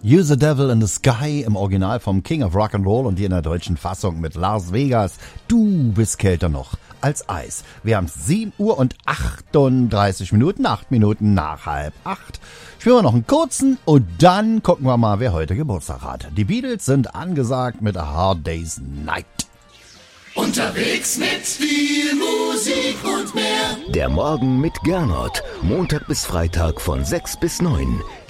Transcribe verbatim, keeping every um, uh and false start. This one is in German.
You the Devil in the Sky im Original vom King of Rock'n'Roll und hier in der deutschen Fassung mit Las Vegas. Du bist kälter noch als Eis. Wir haben sieben Uhr und achtunddreißig Minuten, acht Minuten nach halb acht. Spielen wir noch einen kurzen und dann gucken wir mal, wer heute Geburtstag hat. Die Beatles sind angesagt mit A Hard Day's Night. Unterwegs mit viel Musik und mehr. Der Morgen mit Gernot. Montag bis Freitag von sechs bis neun.